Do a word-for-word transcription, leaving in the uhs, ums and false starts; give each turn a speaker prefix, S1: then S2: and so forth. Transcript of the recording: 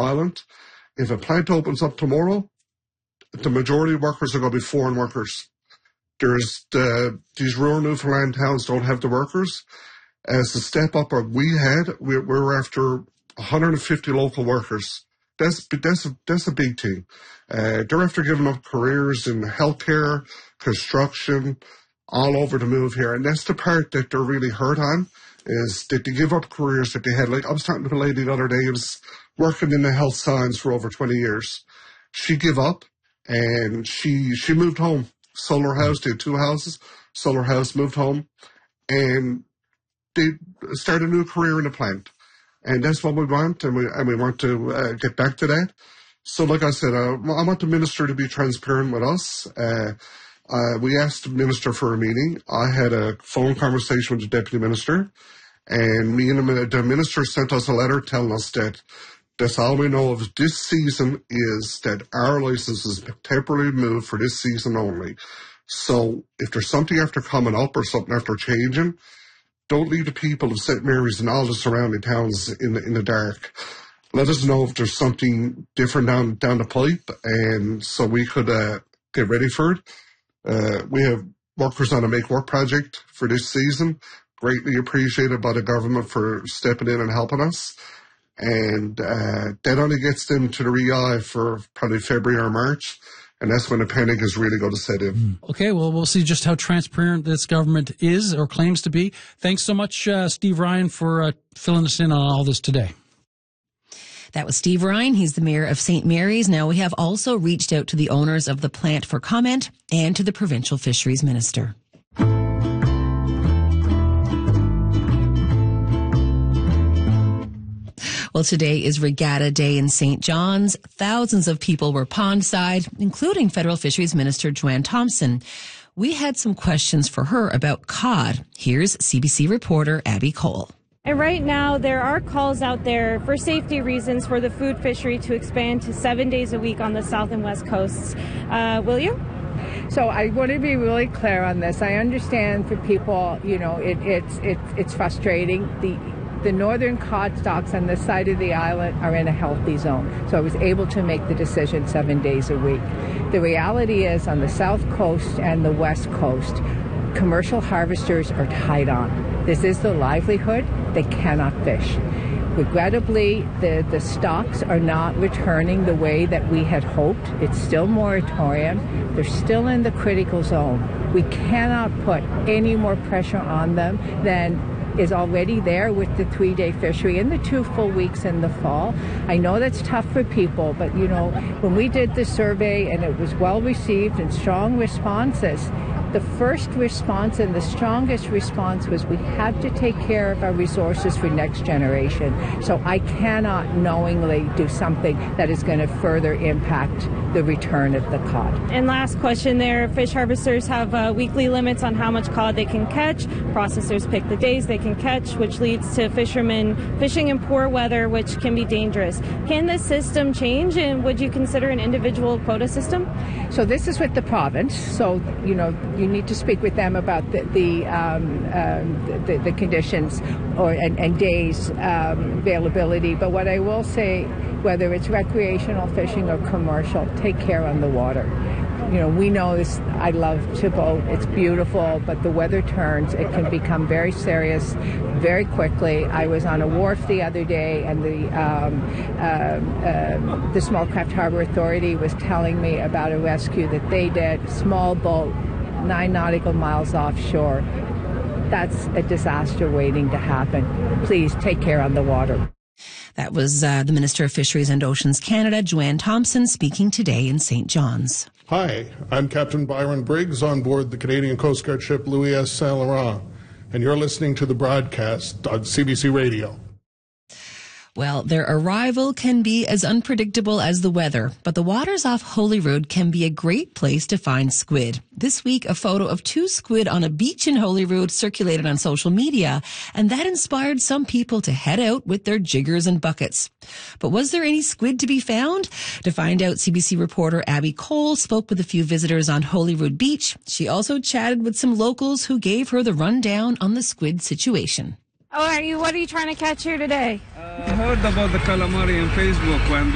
S1: Island. If a plant opens up tomorrow, the majority of workers are going to be foreign workers. There's the, these rural Newfoundland towns don't have the workers. As the step up we had, we, we were after one hundred fifty local workers. That's that's a, that's a big thing. Uh, they're after giving up careers in healthcare, construction, all over to move here, and that's the part that they're really hurt on. Is that they give up careers that they had. Like I was talking to a lady the other day who was working in the health science for over twenty years. She gave up and she she moved home. Sold her house, did two houses, sold her house, moved home, and they started a new career in the plant. And that's what we want, and we and we want to uh, get back to that. So like I said, uh, I want the minister to be transparent with us. Uh, uh, we asked the minister for a meeting. I had a phone conversation with the deputy minister, and me and the, the minister sent us a letter telling us that that's all we know of this season is that our license is temporarily moved for this season only. So if there's something after coming up or something after changing, don't leave the people of Saint Mary's and all the surrounding towns in the, in the dark. Let us know if there's something different down down the pipe, and so we could uh, get ready for it. Uh, we have workers on a Make Work project for this season. Greatly appreciated by the government for stepping in and helping us. And uh, that only gets them to the R E I for probably February or March. And that's when the panic is really going to set in.
S2: Okay, well, we'll see just how transparent this government is or claims to be. Thanks so much, uh, Steve Ryan, for uh, filling us in on all this today.
S3: That was Steve Ryan. He's the mayor of Saint Mary's. Now, we have also reached out to the owners of the plant for comment and to the provincial fisheries minister. Well, today is Regatta Day in Saint John's. Thousands of people were pondside, including Federal Fisheries Minister Joanne Thompson. We had some questions for her about cod. Here's C B C reporter Abby Cole.
S4: And right now, there are calls out there for safety reasons for the food fishery to expand to seven days a week on the south and west coasts. Uh, will you?
S5: So I want to be really clear on this. I understand for people, you know, it, it's it's it's frustrating. The The northern cod stocks on this side of the island are in a healthy zone. So I was able to make the decision seven days a week. The reality is on the south coast and the west coast, commercial harvesters are tied on. This is the livelihood. They cannot fish. Regrettably, the, the stocks are not returning the way that we had hoped. It's still moratorium. They're still in the critical zone. We cannot put any more pressure on them than is already there with the three-day fishery and the two full weeks in the fall. I know that's tough for people, but, you know, when we did the survey and it was well received and strong responses, the first response and the strongest response was we have to take care of our resources for next generation. So I cannot knowingly do something that is going to further impact the return of the cod.
S4: And last question there, fish harvesters have uh, weekly limits on how much cod they can catch. Processors pick the days they can catch, which leads to fishermen fishing in poor weather, which can be dangerous. Can this system change, and would you consider an individual quota system?
S5: So this is with the province. So, you know, you need to speak with them about the the, um, um, the, the conditions or and, and days um, availability. But what I will say, whether it's recreational fishing or commercial, take care on the water. You know, we know this, I love to boat, it's beautiful, but the weather turns, it can become very serious very quickly. I was on a wharf the other day, and the um, uh, uh, the Small Craft Harbor Authority was telling me about a rescue that they did, small boat, nine nautical miles offshore. That's a disaster waiting to happen. Please take care on the water.
S3: That was uh, the Minister of Fisheries and Oceans Canada, Joanne Thompson, speaking today in Saint John's.
S6: Hi, I'm Captain Byron Briggs on board the Canadian Coast Guard ship Louis S. Saint Laurent, and you're listening to the broadcast on C B C Radio.
S3: Well, their arrival can be as unpredictable as the weather, but the waters off Holyrood can be a great place to find squid. This week, a photo of two squid on a beach in Holyrood circulated on social media, and that inspired some people to head out with their jiggers and buckets. But was there any squid to be found? To find out, C B C reporter Abby Cole spoke with a few visitors on Holyrood Beach. She also chatted with some locals who gave her the rundown on the squid situation.
S4: Oh, are you? What are you trying to catch here today?
S7: Uh, I heard about the calamari on Facebook when